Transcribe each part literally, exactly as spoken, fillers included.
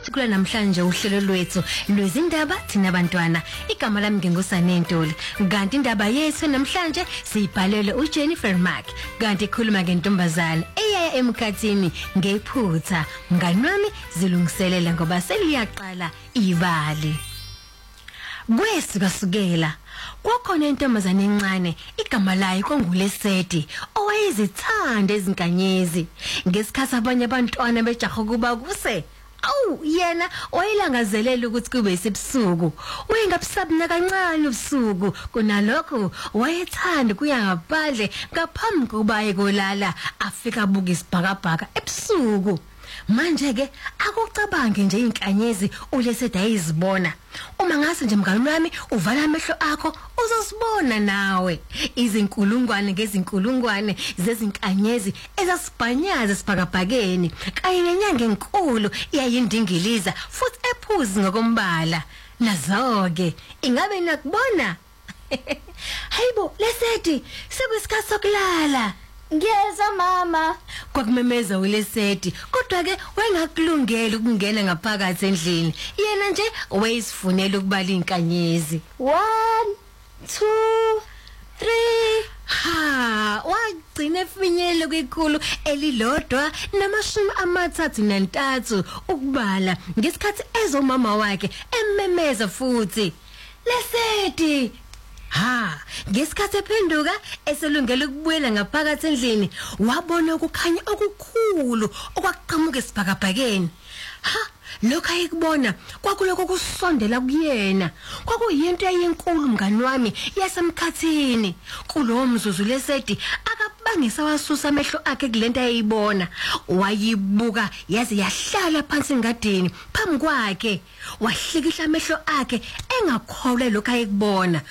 futhi kula namhlanje uhlelo lwethu lwezindaba thina bantwana. Igama lami ngingusane Ntuli. Kanti indaba yethu namhlanje siyibhalele uJennifer Mark. Kanti ikhuluma ngentombazane eyaya emkhathini ngephutha. Mngani wami zilungiselela ngoba seliyaqala ibali. Kwesukasukela kwakhona intombazane encane igama layo konguLesedi owayezithanda ezinkanyezi. Ngesikhathi abanye abantwana bejaha kuba kuse awu yena wayelangazelela ukuthi kube isibusuku. Wayengabusabuna kancane ubusuku kunalokho wayethanda kuya ngaphandle ngaphambi kokuba ekolala afika abuka isibhakabhaka ebusuku. Manje ke akucabange nje inkanyezi uLesedi ayizibona. Uma ngase nje mngani wami uvala amehlo akho uzosibona nawe izinkulungwane ngezinkulungwane zezinkanyezi ezasibhanyaza sibhakabhakeni kanye nenyanga enkulu iyayindingiliza futhi ephuzi ngokombala. Nazo-ke ingabe nakubona? Hayibo Lesedi sekuyisikhathi sokulala. Ngiyeza mama. Kwakumemeza uLesedi kodwa ke wengakulungela ukungena ngaphakathi endlini. Yena nje wayesifunela ukubala inkanyezi. one two three. Ha, wagcina efinyele kwikhulu elilodwa namashumi amathathu nantathu ukubala ngesikhathi ezomama wakhe ememeza futhi. Lesedi! Ha, ngesikhathi ephenduka eselungela ukubuyela ngaphakathi endlini wabona ukukhanya okukhulu okwaqhamuka esibhakabhakeni. Ha, lokho ayikubona kwakuloko kusondela kuyena. Kwakuyinto eyinkulu mngani wami yasemkhathini. Kulowo mzuzu Lesedi akabangisa wasusa amehlo akhe kulento ayibona. Wayibuka yaze yahlala phansi ngadini phambi kwakhe. Wahlikihla amehlo akhe engakholwa lokho ayikubona.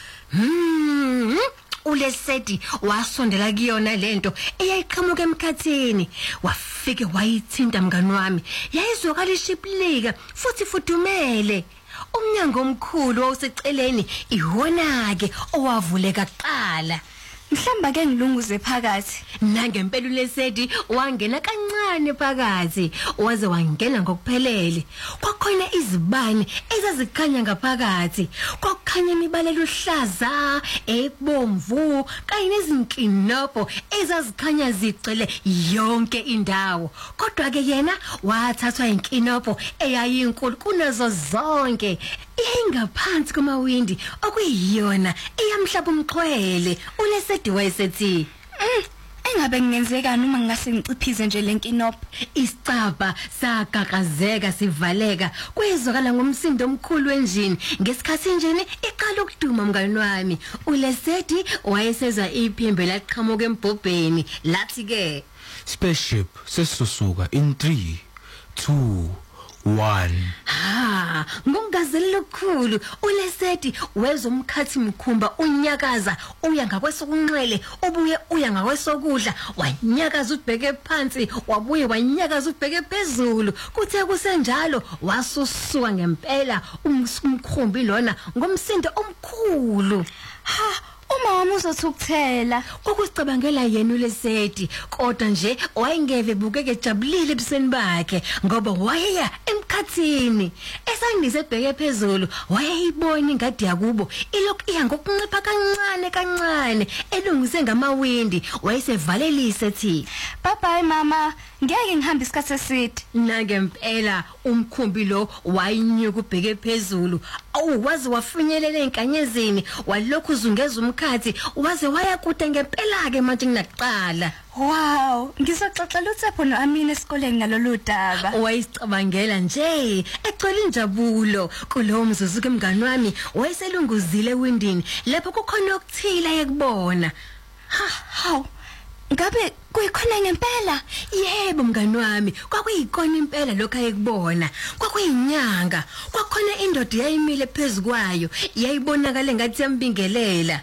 Hmm, uLesedi wasondela kuyona lento eyayiqhamuka emkhathini. Wafike wayithinta mngani wami. Yayizwakala ishiplika futhi futhumele. Umnyango omkhulu owuseceleni iwona ke owavuleka kuqala. Mhlamba ke ngilunguze phakathi. Nangempela uLesedi wangena kancane phakathi waze wangena ngokuphelele. Kwakhona izibane ezazikhanya ngaphakathi. Kwakukhanya imibala eluhlaza, ebomvu, kanye nezinkinopho ezazikhanya zigcwele yonke indawo. Kodwa ke yena wathathwa inkinopho eyayinkulu kunazo zonke. Ingaphansi kumawindi okuyiyona eyamhlaba umxhwele. uLesedi wayesethi mm, engabe ngenzekani uma ngase ngiciphize nje lenkinopho. Isicaba sagagazeka sivaleka kwezwakala ngomsindo omkhulu wenjini. Ngesikhathi njene iqala ukuduma mngani wami. uLesedi wayesezwa iphimbo laqhamuka embhobheni lathi ke spaceship sesusuka in three two one. Ha, ngongazelelo okukhulu uLesedi wezomkhathi mkhumba unyakaza uya ngakwesokunxele ubuye uya ngakwesokudla wanyakaza ubheke phansi wabuye wanyakaza ubheke phezulu. Kuthe kusenjalo wasusuka ngempela umkhumbi lona ngomsindo omkhulu. Ha, uma wami uzothukuthela. Kokusicabangela yena uLesedi kodwa nje wayengeve bukeke ejabulile ebusweni bakhe ngoba wayeya emkhathini. Esandise ebheke phezulu wayeyibona ingadi yakubo ilokhu iya ngokuncipha kancane kancane elungise ngamawindi. Wayesevalelise ethi bye bye mama, ngeke ngihambe isikhathi eside. Nangempela umkhumbi lo wayinyuka ubheke phezulu. Awu wazi wafinyelela enkanyezini walokhu uzungeza umkhathi waze wayakude ngempela ke manje kunakuqala. Wow, ngizoxoxela uThepho noAmina esikoleni ngalolu daba. Wayisicabangela nje egcwele injabulo kulowo mzuzu ke mngani wami wayeselunguzile ewindini lapho kukhona okuthile ayekubona. Ha, haw. Ngabe kuyikhona ngempela? Yebo mngani wami, kwakuyikona impela lokho ayekubona. Kwakuyinyanga, kwakhona indoda yayimile phezukwayo, yayibonakala ngathi yambingelela.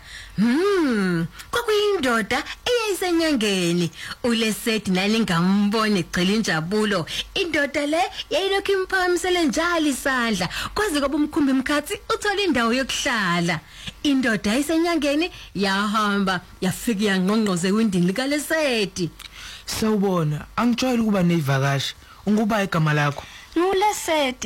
Hmm, kwakuyindoda eyayisenyangeni. uLesedi nani ngambone egcela injabulo. Indoda le yayilokhu imphakamisele njalo isandla, kwaze kwaba umkhumbi mkhathi uthola indawo yokuhlala. Indoda yayisenyangeni yahamba yafika yangqongqoze ewindini likaLesedi. Sawubona, angijwayele ukuba nevakashi. Unguba igama lakho? NguLesedi.